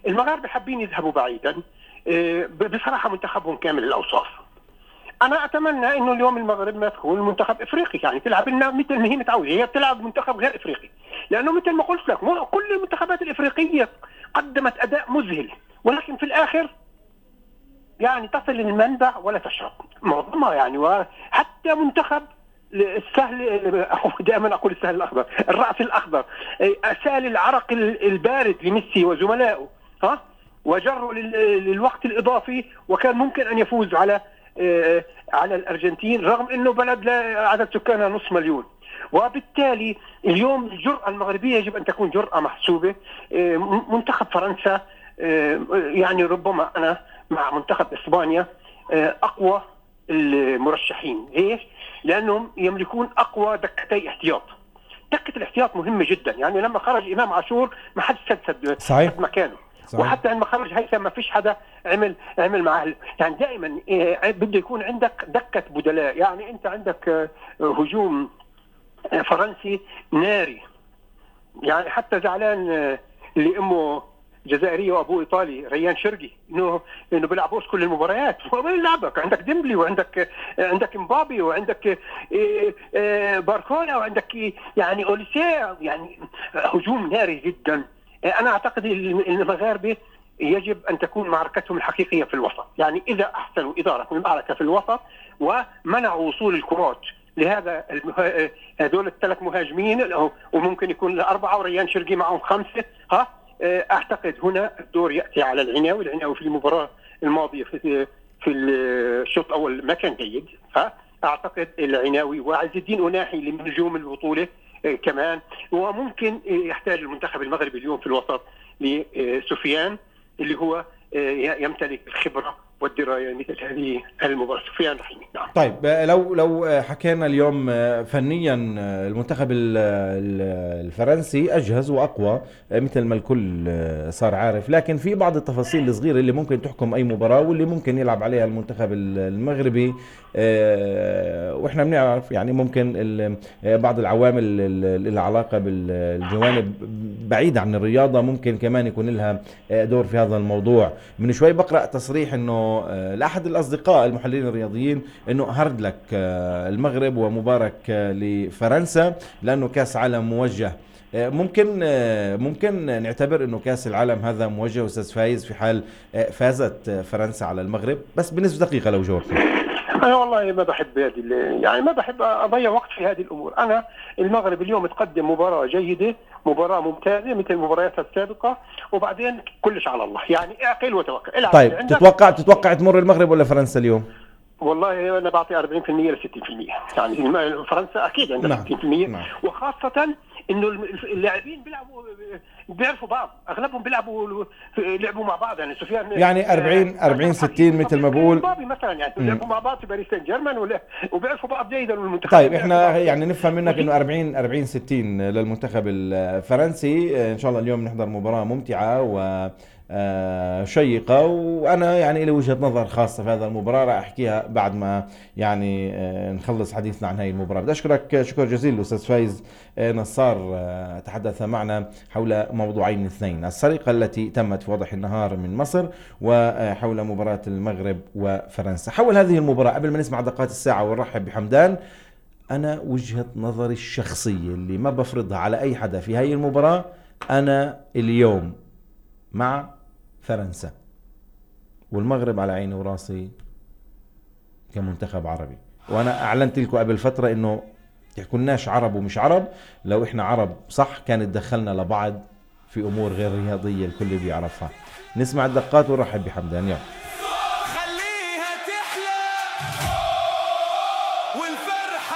المغاربه حابين يذهبوا بعيدا. بصراحه منتخبهم كامل الاوصاف. انا اتمنى انه اليوم المغرب ما تكون منتخب افريقي، يعني تلعب لنا مثل ما هي متعوده، هي بتلعب منتخب غير افريقي، لانه مثل ما قلت لك كل المنتخبات الافريقيه قدمت اداء مذهل، ولكن في الاخر يعني تصل المنبع ولا تشرب معظمها يعني. وحتى منتخب السهل، دائما اقول السهل الاخضر، الراس الاخضر، اسال العرق البارد لميسي وزملائه، ها، وجروا للوقت الاضافي، وكان ممكن ان يفوز على الارجنتين رغم انه بلد لا عدد سكانها نصف مليون. وبالتالي اليوم الجرأة المغربية يجب ان تكون جرأة محسوبة. منتخب فرنسا يعني ربما انا مع منتخب اسبانيا اقوى المرشحين. ليش؟ لانهم يملكون اقوى دكتي احتياط. دكة الاحتياط مهمة جدا، يعني لما خرج امام عاشور ما حد سد مكانه، وحتى لما خرج هيثم ما فيش حدا عمل معاه. يعني دائما بده يكون عندك دكة بدلاء. يعني انت عندك هجوم فرنسي ناري، يعني حتى زعلان اللي امه جزائريه وابوه ايطالي ريان شرقي انه بيلعبوش كل المباريات. هو بيلعبك، عندك ديمبلي وعندك مبابي وعندك باركولا وعندك يعني اوليسيه، يعني هجوم ناري جدا. انا اعتقد المغاربه يجب ان تكون معركتهم الحقيقيه في الوسط، يعني اذا احسنوا اداره المعركه في الوسط ومنعوا وصول الكرات لهذا هذول الثلاث مهاجمين، وممكن يكون الاربعه وريان شرقي معهم خمسه، ها، اعتقد هنا الدور ياتي على العناوي. في المباراه الماضيه في الشوط الاول ما كان جيد، فاعتقد العناوي وعز الدين اناحي من نجوم البطوله كمان. وممكن يحتاج المنتخب المغربي اليوم في الوسط لسفيان اللي هو يمتلك الخبره والدرايه مثل هذه المباراه. سفيان رحيمي. نعم. طيب لو حكينا اليوم فنيا، المنتخب الفرنسي اجهز واقوى مثل ما الكل صار عارف، لكن في بعض التفاصيل الصغيره اللي ممكن تحكم اي مباراه واللي ممكن يلعب عليها المنتخب المغربي. واحنا بنعرف يعني ممكن بعض العوامل اللي لها علاقه بالجوانب بعيده عن الرياضه ممكن كمان يكون لها دور في هذا الموضوع. من شوي بقرا تصريح انه لاحد الاصدقاء المحللين الرياضيين انه هرد لك المغرب ومبارك لفرنسا لانه كاس عالم موجه. ممكن نعتبر انه كاس العالم هذا موجه استاذ فايز في حال فازت فرنسا على المغرب؟ بس بنصف دقيقه لو جاوبت. أنا والله ما بحب يعني ما بحب أضيع وقت في هذه الأمور. أنا المغرب اليوم تقدم مباراة جيدة، مباراة ممتازة مثل مبارياتها السابقة، وبعدين كلش على الله، يعني اعقل وتوكل. طيب تتوقع تمر المغرب ولا فرنسا اليوم؟ والله أنا بعطي 40% ل 60%. يعني فرنسا أكيد عندها 60%. نعم. وخاصة إنه اللاعبين بيعرفوا بعض، أغلبهم لعبوا مع بعض. يعني سفيان يعني 40 60 مثل ما بقول مثلا، يعني لعبوا مع بعض في باريس سان جيرمان وبيعرفوا بعض جيدا المنتخب. طيب احنا يعني نفهم منك انه 40 60 للمنتخب الفرنسي. ان شاء الله اليوم نحضر مباراة ممتعة و شيقة، وانا يعني لي وجهة نظر خاصة في هذا المباراة راح احكيها بعد ما يعني نخلص حديثنا عن هاي المباراة. بدي اشكرك شكر جزيل الاستاذ فايز نصار، تحدث معنا حول موضوعين اثنين: السرقة التي تمت في وضح النهار من مصر، وحول مباراة المغرب وفرنسا. حول هذه المباراة قبل ما نسمع دقات الساعة ونرحب بحمدان، انا وجهة نظري الشخصية اللي ما بفرضها على اي حدا في هاي المباراة، انا اليوم مع فرنسا، والمغرب على عيني وراسي كمنتخب عربي. وانا اعلنت لكم قبل فترة انه تحكولناش عرب ومش عرب، لو احنا عرب صح كانت دخلنا لبعض في امور غير رياضية الكل بيعرفها. نسمع الدقات ونرحب بحمدان. يلا